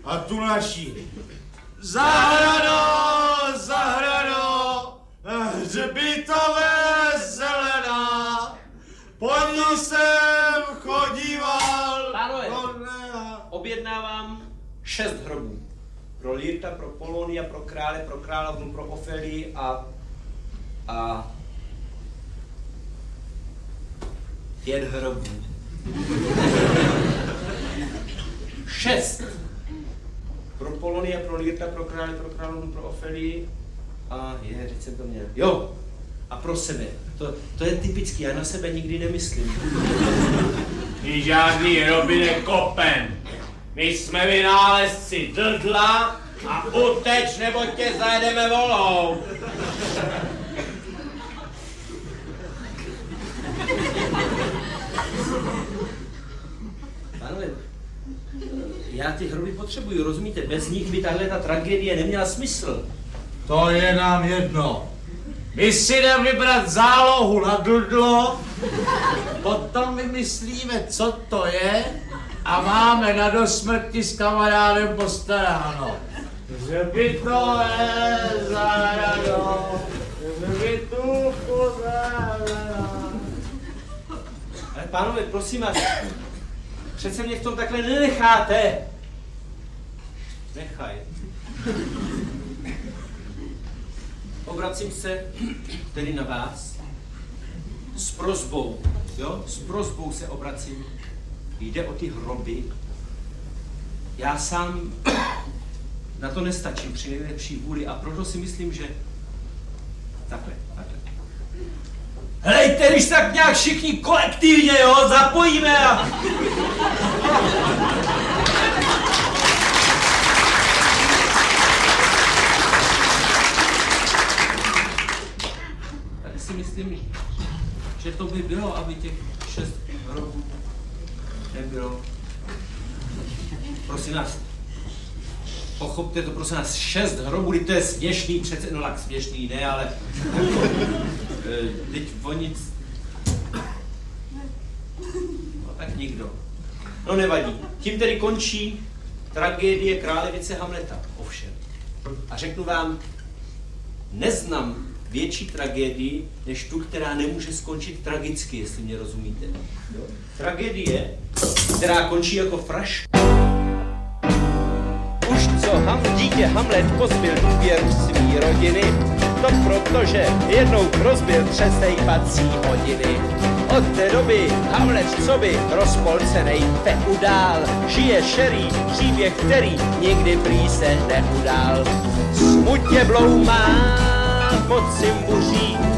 a tu naší. Zahrado, zahrado, hřbitové zelená, po ní jsem chodíval. Pánové, objednávám 6 hrobů. Pro Lyrta, pro Polonia, pro krále, pro královnu, pro Ofélii a 5 hrobů. 6. Pro Polonia, pro Lyrta, pro krále, pro královnu, pro Ofélii a teď jsem to měl. Jo, a pro sebe. To je typický, já na sebe nikdy nemyslím. My žádný hroby nekopem. My jsme vynálezci drdla a uteč, nebo tě zajedeme volou. Pánové, já ty hroby potřebuju, rozumíte? Bez nich by tahle ta tragédie neměla smysl. To je nám jedno. My si jdeme vybrat zálohu na drdlo, potom vymyslíme, co to je, a máme na dosmrti s kamarádem postaráno. Hřbitové zahrado, hřbitůvku zahrado. Ale pánové, prosím vás, přece mě v tom takhle nenecháte. Nechaj. Obracím se tedy na vás s prosbou, jo? S prosbou se obracím. Jde o ty hroby. Já sám na to nestačím při nejlepší vůli a proto si myslím, že takhle. Helejte, když tak nějak všichni kolektivně, jo, zapojíme a... Tady si myslím, že to by bylo, aby těch 6 hrobů nebylo. Prosím nás, pochopte to, prosím nás, 6 hrobů, to je směšný, přece, no tak směšný, ne, ale teď o nic, no tak nikdo. No nevadí, tím tedy končí tragédie králevice Hamleta, ovšem. A řeknu vám, neznám větší tragédii, než tu, která nemůže skončit tragicky, jestli mě rozumíte. Jo? Tragédie, která končí jako fraška. Už co dítě Hamlet pozbyl důvěru svý rodiny, to protože jednou rozbil třesejpací hodiny. Od té doby Hamlet coby rozpolcenej feudál, žije šerý příběh, který nikdy prý se neudál. Smutně bloumá, moc si buří,